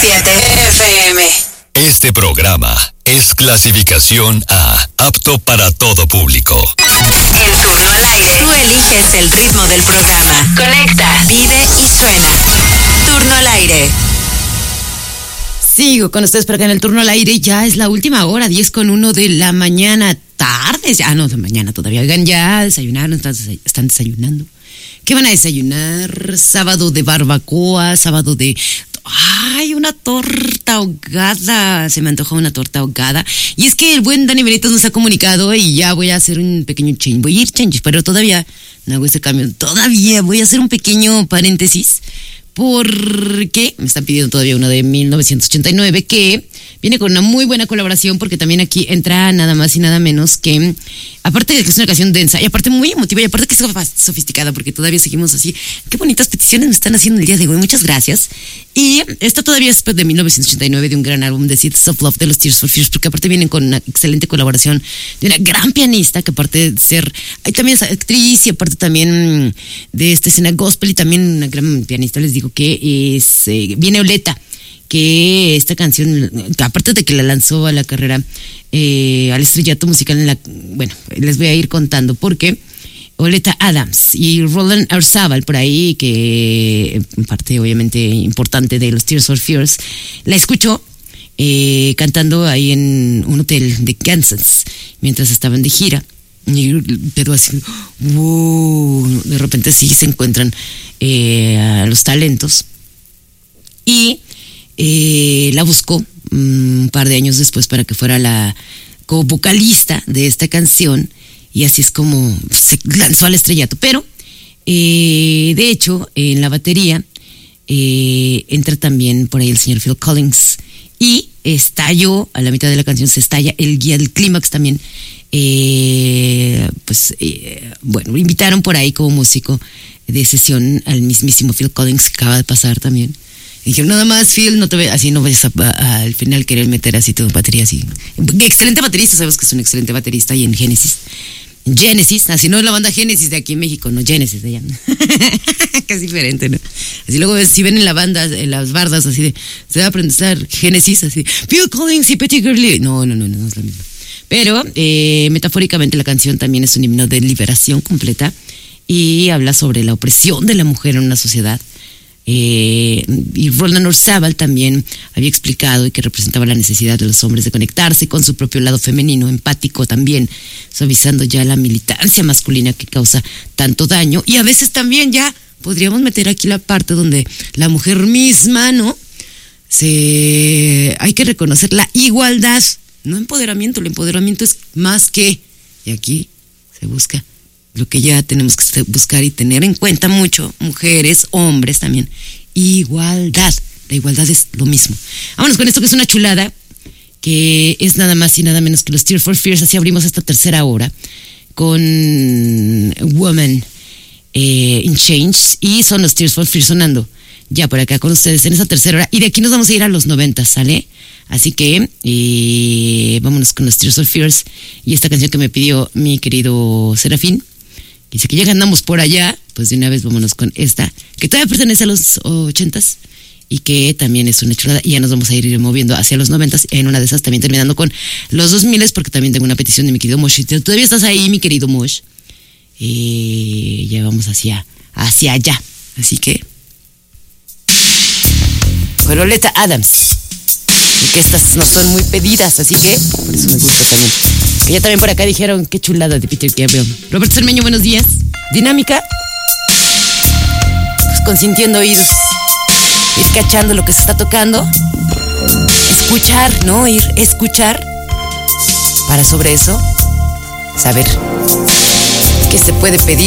FM. Este programa es clasificación A, apto para todo público. En turno al aire, tú eliges el ritmo del programa. Conecta, pide y suena. Turno al aire. Sigo con ustedes por acá en el turno al aire. Ya es la última hora, 10:01 de la mañana. Tarde, no, de mañana todavía. Oigan, ya desayunaron, están desayunando. ¿Qué van a desayunar? Sábado de barbacoa, sábado de... ¡Ay, una torta ahogada! Se me antojó una torta ahogada. Y es que el buen Dani Benítez nos ha comunicado y ya voy a hacer un pequeño change. Voy a ir change, pero todavía no hago ese cambio. Todavía voy a hacer un pequeño paréntesis. Porque me están pidiendo todavía uno de 1989 que viene con una muy buena colaboración, porque también aquí entra nada más y nada menos que, aparte de que es una canción densa y aparte muy emotiva y aparte que es sofisticada, porque todavía seguimos así. Qué bonitas peticiones me están haciendo el día de hoy, muchas gracias. Y esta todavía es de 1989, de un gran álbum de Seeds of Love de los Tears for Fears, porque aparte vienen con una excelente colaboración de una gran pianista que aparte de ser, también es actriz y aparte también de esta escena gospel y también una gran pianista. Les digo que es, viene Oleta, que esta canción, aparte de que la lanzó a la carrera, al estrellato musical, bueno, les voy a ir contando porque Oleta Adams y Roland Arzábal por ahí, que parte obviamente importante de los Tears for Fears, la escuchó cantando ahí en un hotel de Kansas mientras estaban de gira. Pero así, wow, de repente sí se encuentran a los talentos y la buscó un par de años después para que fuera la vocalista de esta canción, y así es como se lanzó al estrellato. Pero de hecho en la batería entra también por ahí el señor Phil Collins y estalló a la mitad de la canción, se estalla el clímax también. Bueno, invitaron por ahí como músico de sesión al mismísimo Phil Collins, que acaba de pasar también. Y dijeron, nada más, Phil, no te ve, así no vayas al final querer meter así tu batería así. Excelente baterista, sabes que es un excelente baterista y en Genesis, así no es la banda Genesis de aquí en México, no Genesis de allá. Que es diferente, ¿no? Así luego si ven en la banda, en las bardas así de, se va a aprender Genesis así, Phil Collins y Petty Girly. No es lo mismo. Pero metafóricamente la canción también es un himno de liberación completa y habla sobre la opresión de la mujer en una sociedad. Y Roland Arzábal también había explicado y que representaba la necesidad de los hombres de conectarse con su propio lado femenino, empático también, suavizando ya la militancia masculina que causa tanto daño. Y a veces también ya podríamos meter aquí la parte donde la mujer misma, ¿no? Hay que reconocer la igualdad, no empoderamiento. El empoderamiento es más que, y aquí se busca lo que ya tenemos que buscar y tener en cuenta mucho, mujeres, hombres también, igualdad. La igualdad es lo mismo. Vámonos con esto que es una chulada, que es nada más y nada menos que los Tears for Fears. Así abrimos esta tercera hora con Woman in Change, y son los Tears for Fears sonando ya por acá con ustedes en esa tercera hora, y de aquí nos vamos a ir a los 90, ¿sale? Así que vámonos con los Tears for Fears y esta canción que me pidió mi querido Serafín. Dice que ya andamos por allá, pues de una vez vámonos con esta, que todavía pertenece a los 80s y que también es una chulada, y ya nos vamos a ir moviendo hacia los 90s, en una de esas también terminando con los 2000s, porque también tengo una petición de mi querido Mosh. ¿Todavía estás ahí, mi querido Mosh? Ya vamos hacia allá, así que con Oleta Adams, que estas no son muy pedidas, así que por eso me gusta también. Que ya también por acá dijeron, qué chulada de Peter Gabriel. Roberto Cermeño, buenos días. Dinámica, pues consintiendo oídos, ir cachando lo que se está tocando, escuchar, ¿no? Escuchar, para sobre eso saber qué se puede pedir.